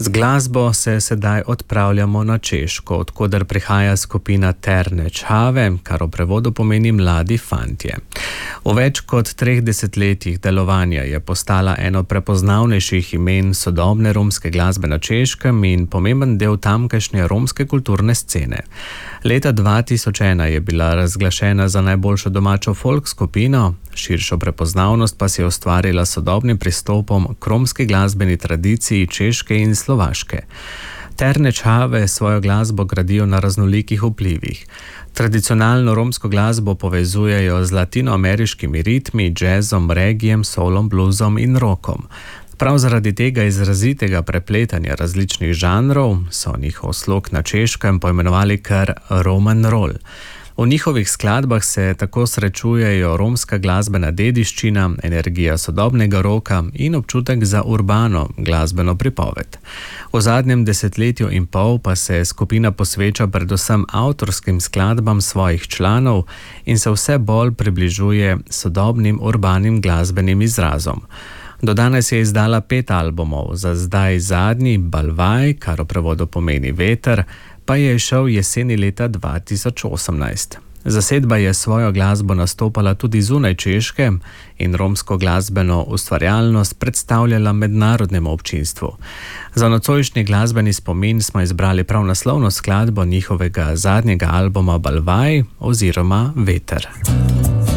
Z glasbo se sedaj odpravljamo na Češko, odkoder prihaja skupina Terne Čave, kar v prevodu pomeni mladi fantje. V več kot 3 desetletjih delovanja je postala eno prepoznavnejših imen sodobne romske glasbe na Češkem in pomemben del tamkajšnje romske kulturne scene. Leta 2001 je bila razglašena za najboljšo domačo folk skupino, širšo prepoznavnost pa si je ustvarila sodobnim pristopom k romski glasbeni tradiciji Češke in Slovaške. Terne Čave svojo glasbo gradijo na raznolikih vplivih. Tradicionalno romsko glasbo povezujejo z latinoameriškimi ritmi, džezom, regijem, soulom, bluzom in rockom. Prav zaradi tega izrazitega prepletanja različnih žanrov so njihov slog na Češkem poimenovali kar roman roll. V njihovih skladbah se tako srečujejo romska glasbena dediščina, energija sodobnega roka in občutek za urbano glasbeno pripoved. V zadnjem desetletju in pol pa se skupina posveča predvsem avtorskim skladbam svojih članov in se vse bolj približuje sodobnim urbanim glasbenim izrazom. Do danes je izdala 5 albumov, za zdaj zadnji, Balvaj, kar v prevodu pomeni veter, pa je šel jeseni leta 2018. Zasedba je svojo glasbo nastopala tudi zunaj Češke in romsko glasbeno ustvarjalnost predstavljala mednarodnemu občinstvu. Za nocojšnji glasbeni spomin smo izbrali prav naslovno skladbo njihovega zadnjega albuma Balvaj oziroma Veter.